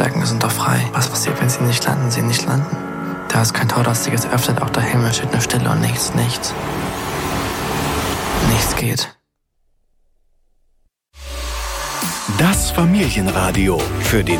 Triebwerken sind doch frei. Was passiert, wenn sie nicht landen? Sie nicht landen. Da ist kein Tor, das sich jetzt öffnet, auch der Himmel steht nur Stille und nichts. Nichts geht. Das Familienradio für den